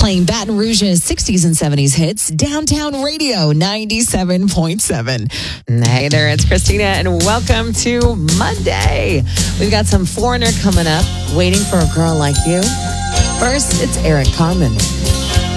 playing Baton Rouge's 60s and 70s hits, Downtown Radio 97.7. Hey there, it's Christina, and welcome to Monday. We've got some Foreigner coming up, Waiting for a Girl Like You. First, it's Eric Carmen.